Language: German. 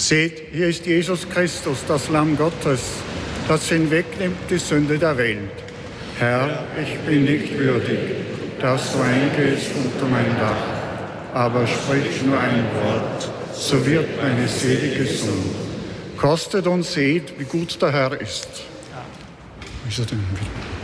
Seht, hier ist Jesus Christus, das Lamm Gottes, das hinwegnimmt die Sünde der Welt. Herr, ich bin nicht würdig, dass du eingehst unter mein Dach, aber sprich nur ein Wort, so wird meine Seele gesund. Kostet und seht, wie gut der Herr ist.